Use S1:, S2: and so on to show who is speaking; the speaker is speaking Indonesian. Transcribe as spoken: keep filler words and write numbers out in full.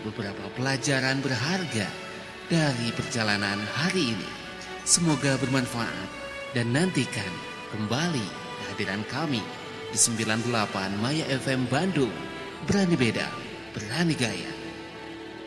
S1: beberapa pelajaran berharga dari perjalanan hari ini. Semoga bermanfaat dan nantikan kembali kehadiran kami di sembilan puluh delapan Maya F M Bandung. Berani beda, berani gaya.